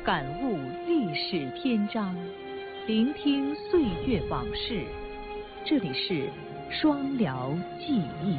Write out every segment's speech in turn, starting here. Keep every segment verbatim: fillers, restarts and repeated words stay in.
感悟历史篇章，聆听岁月往事。这里是双辽记忆。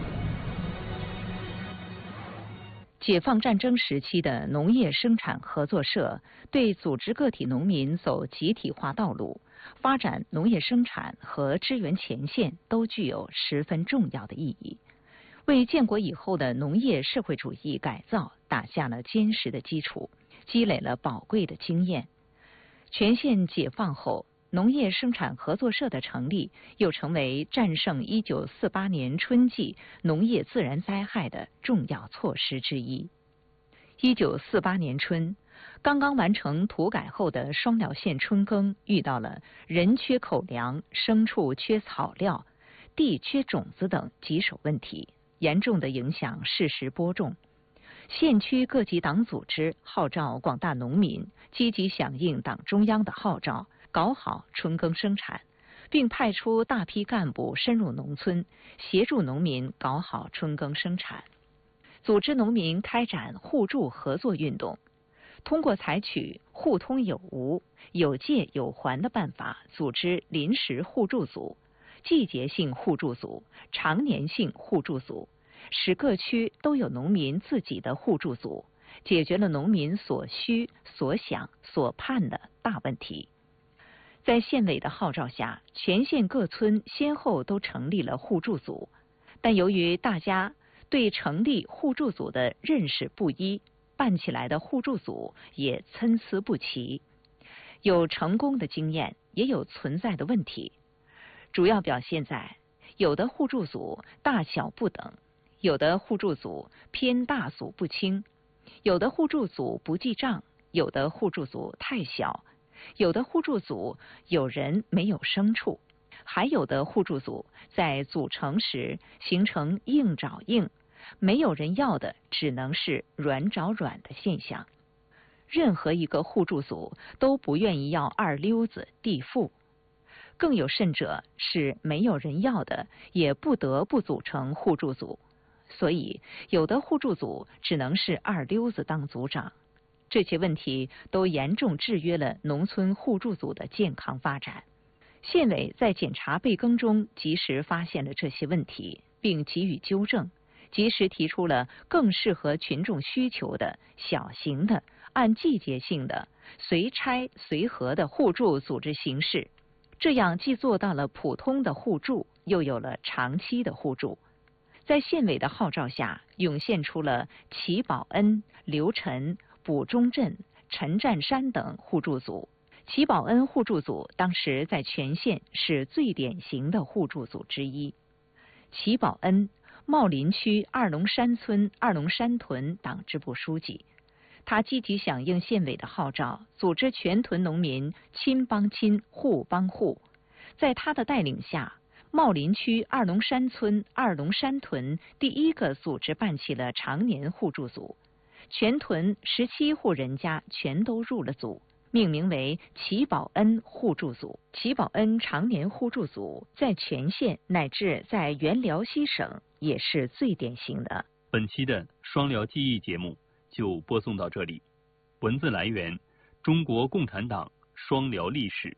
解放战争时期的农业生产合作社对组织个体农民走集体化道路，发展农业生产和支援前线都具有十分重要的意义，为建国以后的农业社会主义改造打下了坚实的基础，积累了宝贵的经验。全线解放后，农业生产合作社的成立又成为战胜一九四八年春季农业自然灾害的重要措施之一。一九四八年春，刚刚完成土改后的双辽县春耕遇到了人缺口粮、牲畜缺草料、地缺种子等棘手问题，严重的影响适时播种。县区各级党组织号召广大农民积极响应党中央的号召，搞好春耕生产，并派出大批干部深入农村，协助农民搞好春耕生产。组织农民开展互助合作运动，通过采取互通有无、有借有还的办法，组织临时互助组、季节性互助组、常年性互助组，使各区都有农民自己的互助组，解决了农民所需、所想、所盼的大问题。在县委的号召下，全县各村先后都成立了互助组，但由于大家对成立互助组的认识不一，办起来的互助组也参差不齐，有成功的经验，也有存在的问题。主要表现在有的互助组大小不等，有的互助组偏大组不清，有的互助组不记账，有的互助组太小，有的互助组有人没有牲畜，还有的互助组在组成时形成硬找硬，没有人要的只能是软找软的现象。任何一个互助组都不愿意要二溜子地富，更有甚者是没有人要的也不得不组成互助组，所以有的互助组只能是二溜子当组长。这些问题都严重制约了农村互助组的健康发展。县委在检查备耕中及时发现了这些问题，并给予纠正，及时提出了更适合群众需求的小型的、按季节性的、随拆随合的互助组织形式。这样既做到了普通的互助，又有了长期的互助。在县委的号召下，涌现出了齐保恩、刘陈、卜中镇、陈占山等互助组。齐保恩互助组当时在全县是最典型的互助组之一。齐保恩，茂林区二龙山村二龙山屯党支部书记，他积极响应县委的号召，组织全屯农民亲帮亲、户帮户。在他的带领下，茂林区二龙山村二龙山屯第一个组织办起了常年互助组，全屯十七户人家全都入了组，命名为齐保恩互助组。齐保恩常年互助组在全县乃至在原辽西省也是最典型的。 本期的双辽记忆节目就播送到这里，文字来源中国共产党双辽历史。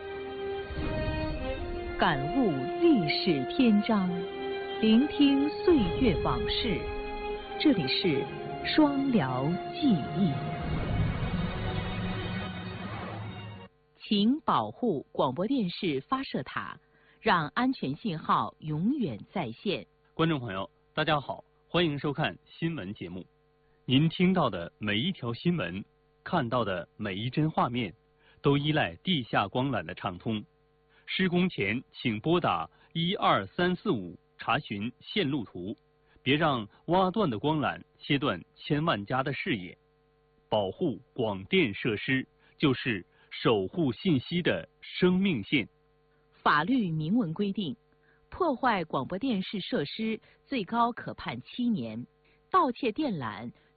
感悟历史篇章，聆听岁月往事。这里是双辽记忆。请保护广播电视发射塔，让安全信号永远在线。 观众朋友，大家好，欢迎收看新闻节目。您听到的每一条新闻，看到的每一帧画面，都依赖地下光缆的畅通。施工前请拨打一二三四五查询线路图，别让挖断的光缆切断千万家的视野。保护广电设施就是守护信息的生命线。 法律明文规定，破坏广播电视设施最高可判七年，盗窃电缆